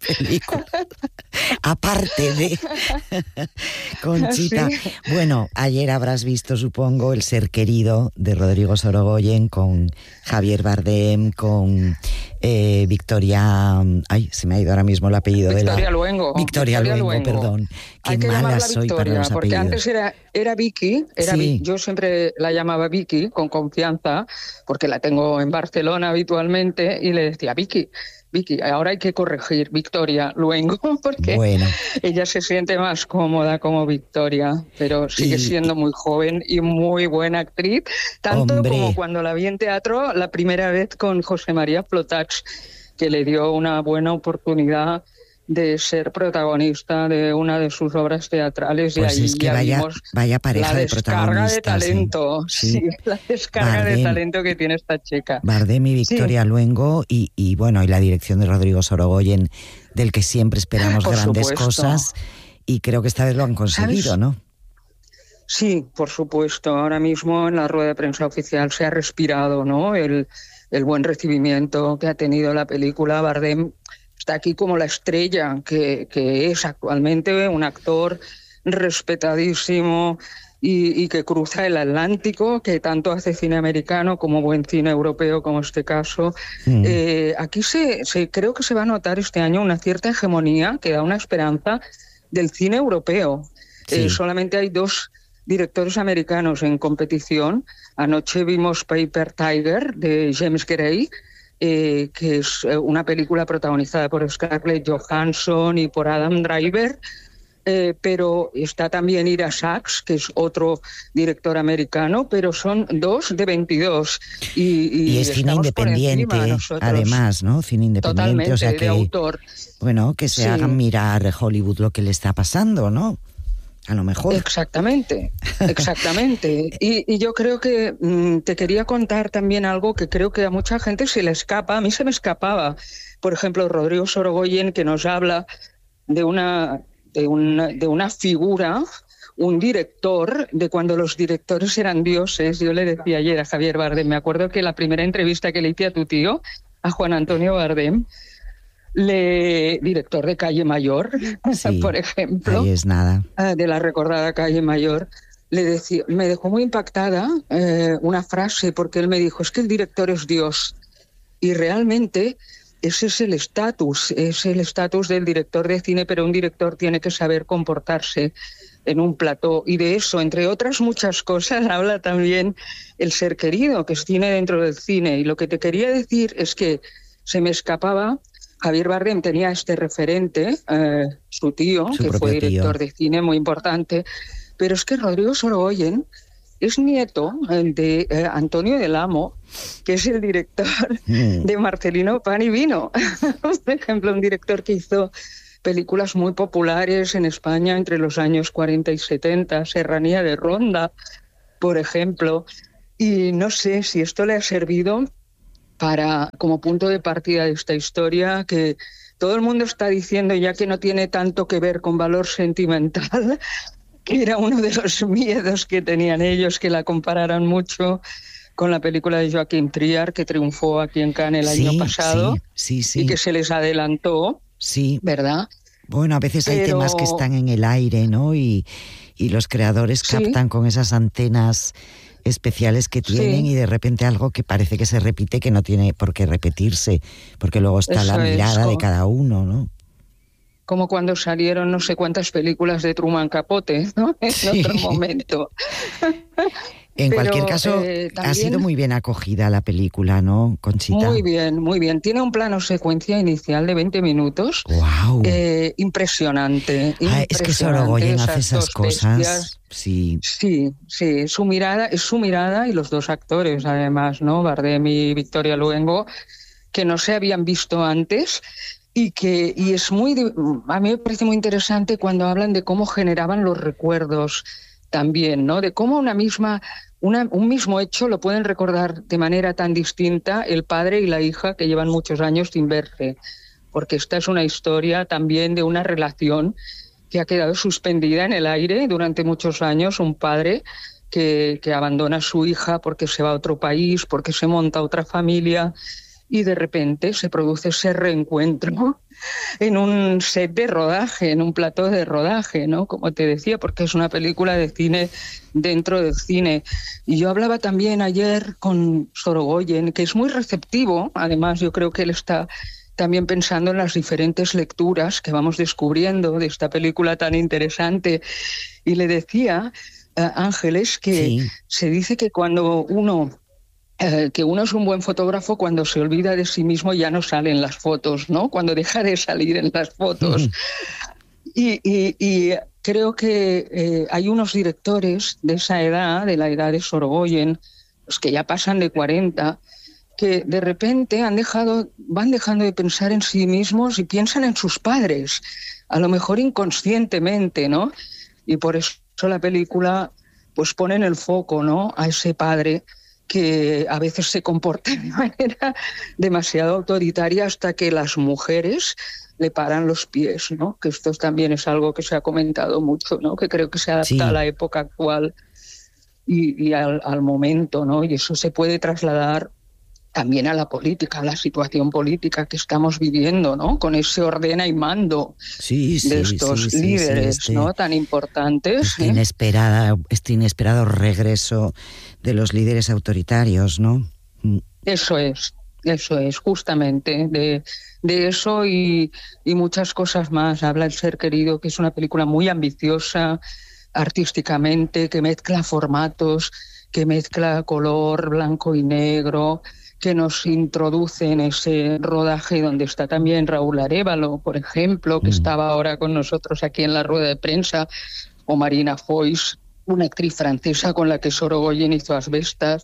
Aparte de... Conchita, sí. Bueno, ayer habrás visto, supongo, El ser querido de Rodrigo Sorogoyen con Javier Bardem, con Victoria... Ay, se me ha ido ahora mismo el apellido Luengo. Victoria Luengo, perdón. Qué mala soy para los apellidos. Porque antes era Vicky, yo siempre la llamaba Vicky, con confianza, porque la tengo en Barcelona habitualmente, y le decía, Vicky, ahora hay que corregir, Victoria Luengo, porque ella se siente más cómoda como Victoria, pero sigue siendo muy joven y muy buena actriz, tanto como cuando la vi en teatro la primera vez con José María Flotats, que le dio una buena oportunidad de ser protagonista de una de sus obras teatrales. Pues y ahí es que vaya pareja de protagonistas. La descarga de talento, la descarga de talento que tiene esta chica. Bardem y Victoria Luengo y bueno, y la dirección de Rodrigo Sorogoyen, del que siempre esperamos grandes cosas, y creo que esta vez lo han conseguido, ¿no? Sí, por supuesto. Ahora mismo en la rueda de prensa oficial se ha respirado, ¿no? El buen recibimiento que ha tenido la película. Bardem está aquí como la estrella que es actualmente, un actor respetadísimo y que cruza el Atlántico, que tanto hace cine americano como buen cine europeo, como este caso. Aquí creo que se va a notar este año una cierta hegemonía que da una esperanza del cine europeo. Solamente hay 2 directores americanos en competición. Anoche vimos Paper Tiger de James Gray, que es una película protagonizada por Scarlett Johansson y por Adam Driver, pero está también Ira Sachs, que es otro director americano, pero son 2 de 22. Y es cine independiente, además, ¿no? Cine independiente, totalmente, o sea que, de autor. Bueno, que se hagan mirar Hollywood lo que le está pasando, ¿no? A lo mejor. Exactamente. Y yo creo que te quería contar también algo que creo que a mucha gente se le escapa. A mí se me escapaba. Por ejemplo, Rodrigo Sorogoyen, que nos habla de una figura, un director, de cuando los directores eran dioses. Yo le decía ayer a Javier Bardem, me acuerdo que la primera entrevista que le hice a tu tío, a Juan Antonio Bardem, director de Calle Mayor, por ejemplo, ahí es nada. De la recordada Calle Mayor, me dejó muy impactada una frase, porque él me dijo, es que el director es Dios, y realmente ese es el estatus del director de cine, pero un director tiene que saber comportarse en un plató, y de eso, entre otras muchas cosas, habla también El ser querido, que es cine dentro del cine. Y lo que te quería decir es que se me escapaba. Javier Bardem tenía este referente, su tío, que fue director de cine muy importante, pero es que Rodrigo Sorogoyen es nieto de Antonio del Amo, que es el director de Marcelino Pan y Vino. Por ejemplo, un director que hizo películas muy populares en España entre los años 40 y 70, Serranía de Ronda, por ejemplo. Y no sé si esto le ha servido como punto de partida de esta historia, que todo el mundo está diciendo ya que no tiene tanto que ver con valor sentimental, que era uno de los miedos que tenían ellos, que la compararan mucho con la película de Joaquim Trier, que triunfó aquí en Cannes el año pasado, y que se les adelantó, ¿verdad? Bueno, a veces hay temas que están en el aire, ¿no? Y los creadores captan con esas antenas especiales que tienen y de repente algo que parece que se repite, que no tiene por qué repetirse, porque luego está la mirada de cada uno, ¿no? Como cuando salieron no sé cuántas películas de Truman Capote, ¿no? En otro momento. En cualquier caso, también ha sido muy bien acogida la película, ¿no, Conchita? Muy bien, muy bien. Tiene un plano secuencia inicial de 20 minutos. ¡Wow! Impresionante. Es que Sorogoyen hace esas cosas. Sí, su mirada es su mirada, y los dos actores, además, ¿no? Bardem y Victoria Luengo, que no se habían visto antes. Y es a mí me parece muy interesante cuando hablan de cómo generaban los recuerdos también, ¿no? De cómo un mismo hecho lo pueden recordar de manera tan distinta el padre y la hija que llevan muchos años sin verse, porque esta es una historia también de una relación que ha quedado suspendida en el aire durante muchos años, un padre que abandona a su hija porque se va a otro país, porque se monta otra familia, y de repente se produce ese reencuentro en un set de rodaje, en un plató de rodaje, ¿no? Como te decía, porque es una película de cine dentro del cine. Y yo hablaba también ayer con Sorogoyen, que es muy receptivo. Además, yo creo que él está también pensando en las diferentes lecturas que vamos descubriendo de esta película tan interesante. Y le decía, Ángeles, que se dice que cuando uno es un buen fotógrafo cuando se olvida de sí mismo, ya no salen las fotos, ¿no? Cuando deja de salir en las fotos. Y creo que hay unos directores de esa edad, de la edad de Sorogoyen, los que ya pasan de 40, que de repente van dejando de pensar en sí mismos y piensan en sus padres, a lo mejor inconscientemente, ¿no? Y por eso la película pues pone en el foco, ¿no?, a ese padre que a veces se comporta de manera demasiado autoritaria hasta que las mujeres le paran los pies, ¿no? Que esto también es algo que se ha comentado mucho, ¿no? Que creo que se adapta a la época actual y al momento, ¿no? Y eso se puede trasladar también a la política, a la situación política que estamos viviendo, ¿no? Con ese ordena y mando de estos líderes, ¿no?, tan importantes. Este inesperado regreso de los líderes autoritarios, ¿no? Eso es, justamente, de eso y muchas cosas más. Habla El ser querido, que es una película muy ambiciosa artísticamente, que mezcla formatos, que mezcla color blanco y negro, que nos introduce en ese rodaje donde está también Raúl Arévalo, por ejemplo, que estaba ahora con nosotros aquí en la rueda de prensa, o Marina Foix, una actriz francesa con la que Sorogoyen hizo Asbestas.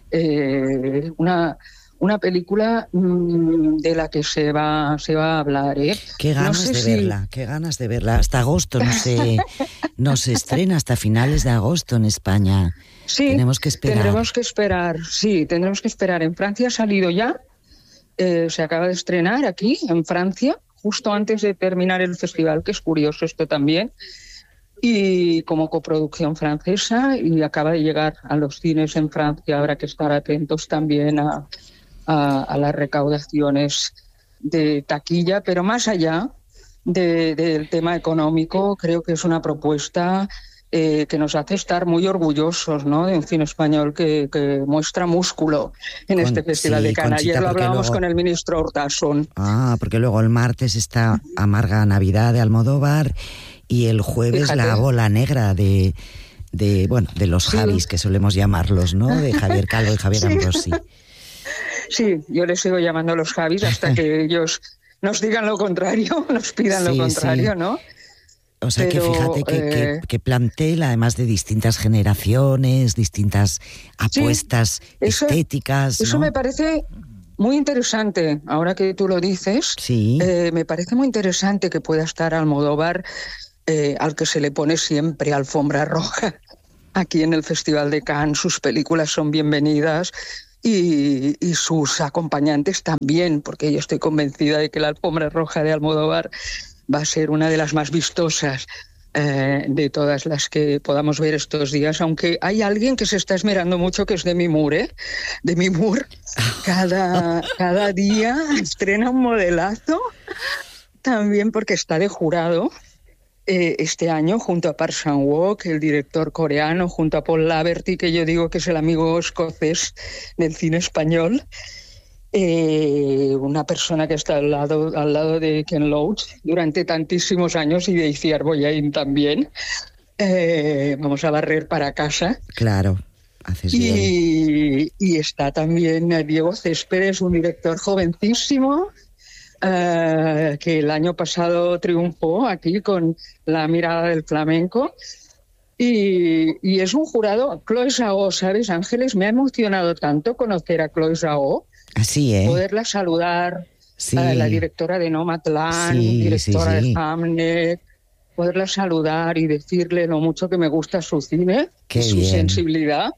Una película de la que se va a hablar, ¿eh? Qué ganas de verla. Hasta agosto no se estrena, hasta finales de agosto en España. Sí, tendremos que esperar. En Francia ha salido ya, se acaba de estrenar aquí, en Francia, justo antes de terminar el festival, que es curioso esto también, y como coproducción francesa, y acaba de llegar a los cines en Francia. Habrá que estar atentos también a las recaudaciones de taquilla, pero más allá del tema económico, creo que es una propuesta que nos hace estar muy orgullosos, ¿no?, de un cine español que muestra músculo en este Festival de Cannes. Ayer lo hablábamos con el ministro Urtasun. Porque luego el martes está Amarga Navidad de Almodóvar y el jueves La Bola Negra de los Javis, que solemos llamarlos, ¿no?, de Javier Calvo y Javier Ambrosi. Sí, yo les sigo llamando los Javis hasta que ellos nos digan lo contrario, nos pidan lo contrario, ¿no? O sea, que fíjate que plantel, además de distintas generaciones, distintas apuestas estéticas, ¿no? Eso me parece muy interesante, ahora que tú lo dices. Me parece muy interesante que pueda estar Almodóvar, al que se le pone siempre alfombra roja aquí en el Festival de Cannes. Sus películas son bienvenidas, y sus acompañantes también, porque yo estoy convencida de que la alfombra roja de Almodóvar va a ser una de las más vistosas de todas las que podamos ver estos días, aunque hay alguien que se está esmerando mucho, que es Demi Moore, Demi Moore. Cada día estrena un modelazo, también porque está de jurado este año junto a Park Chan-wook, el director coreano, junto a Paul Laverty, que yo digo que es el amigo escocés del cine español. Una persona que está al lado de Ken Loach durante tantísimos años y de Iciar Boyain también. Vamos a barrer para casa. Claro, haces bien. Y está también Diego Céspedes, un director jovencísimo, que el año pasado triunfó aquí con La mirada del flamenco. Y es un jurado, Chloé Zhao, ¿sabes, Ángeles? Me ha emocionado tanto conocer a Chloé Zhao. Así, Poderla saludar, sí. La directora de Nomadland, directora de Hamnet, poderla saludar y decirle lo mucho que me gusta su cine, su sensibilidad.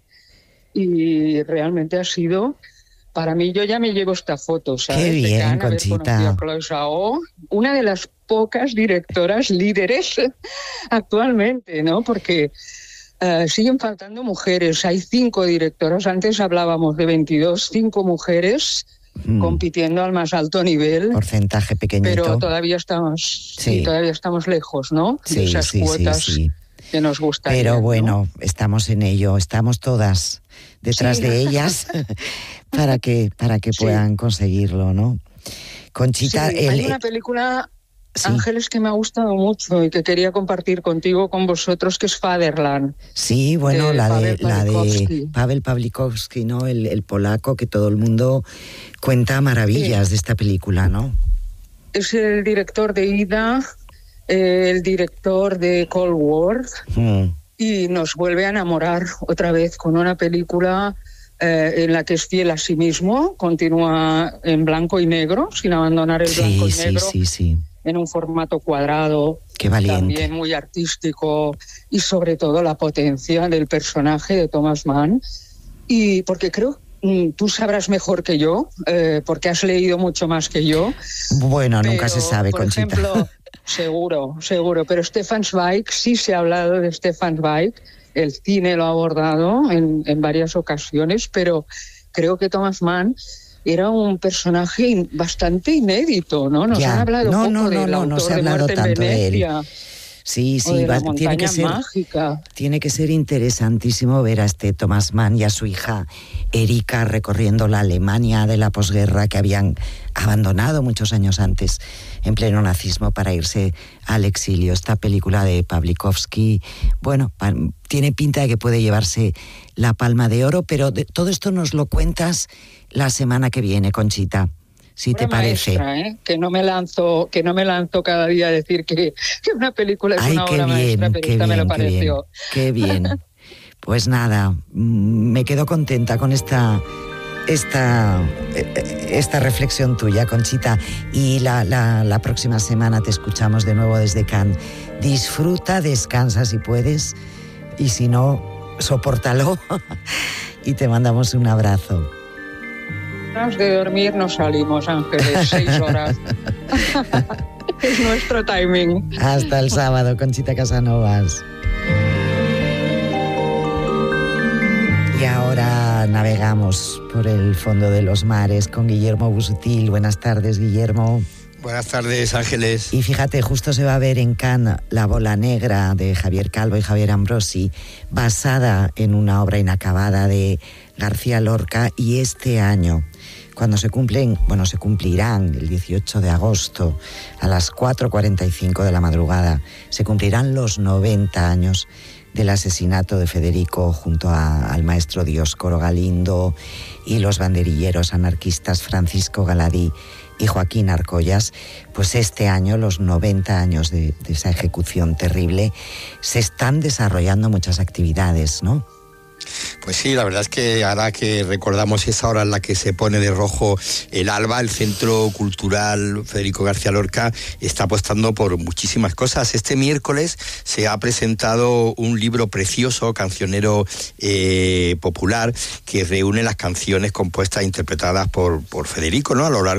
Y realmente ha sido, para mí, yo ya me llevo esta foto, ¿sabes? Qué bien, Conchita. A Chloé Zhao, una de las pocas directoras líderes actualmente, ¿no? Porque siguen faltando mujeres. Hay 5 directoras. Antes hablábamos de 22, 5 mujeres compitiendo al más alto nivel. Porcentaje pequeñito. Pero todavía estamos, todavía estamos lejos, ¿no? De esas cuotas que nos gustan. Pero bueno, ¿no? Estamos en ello. Estamos todas detrás de ellas para que puedan conseguirlo, ¿no? Conchita, hay una película, Ángeles, que me ha gustado mucho y que quería compartir con vosotros, que es Fatherland. Sí, bueno, la de Paweł Pawlikowski, ¿no? El polaco, que todo el mundo cuenta maravillas de esta película, ¿no? Es el director de Ida, el director de Cold War, y nos vuelve a enamorar otra vez con una película en la que es fiel a sí mismo, continúa en blanco y negro, sin abandonar el blanco y negro. En un formato cuadrado, también muy artístico, y sobre todo la potencia del personaje de Thomas Mann. Y porque creo, tú sabrás mejor que yo, porque has leído mucho más que yo. Bueno, nunca se sabe, Conchita. Por ejemplo, seguro, pero Stefan Zweig, sí se ha hablado de Stefan Zweig, el cine lo ha abordado en varias ocasiones, pero creo que Thomas Mann era un personaje bastante inédito, ¿no? Nos han hablado poco del autor de Muerte en Venecia. Sí, tiene que ser interesantísimo ver a este Thomas Mann y a su hija Erika recorriendo la Alemania de la posguerra, que habían abandonado muchos años antes en pleno nazismo para irse al exilio. Esta película de Pawlikowski, bueno, tiene pinta de que puede llevarse la Palma de Oro, pero todo esto nos lo cuentas la semana que viene, Conchita, si te parece. Maestra, que no me lanzo cada día a decir que una película es una obra maestra, pero esta me lo pareció. Qué bien. Pues nada, me quedo contenta con esta reflexión tuya, Conchita, y la próxima semana te escuchamos de nuevo desde Cannes. Disfruta, descansa si puedes, y si no, sopórtalo y te mandamos un abrazo. De dormir no salimos, Ángeles, 6 horas. Es nuestro timing. Hasta el sábado, Conchita Casanovas. Y ahora navegamos por el fondo de los mares con Guillermo Busutil. Buenas tardes, Guillermo. Buenas tardes, Ángeles. Y fíjate, justo se va a ver en Cannes La bola negra de Javier Calvo y Javier Ambrosi, basada en una obra inacabada de García Lorca, y este año, cuando se cumplirán el 18 de agosto a las 4:45 de la madrugada, se cumplirán los 90 años del asesinato de Federico junto al maestro Dioscoro Galindo y los banderilleros anarquistas Francisco Galadí y Joaquín Arcollas. Pues este año, los 90 años de esa ejecución terrible, se están desarrollando muchas actividades, ¿no? Pues sí, la verdad es que ahora que recordamos esa hora en la que se pone de rojo el alba, el Centro Cultural Federico García Lorca está apostando por muchísimas cosas. Este miércoles se ha presentado un libro precioso, cancionero popular, que reúne las canciones compuestas e interpretadas por Federico, ¿no?, a lo largo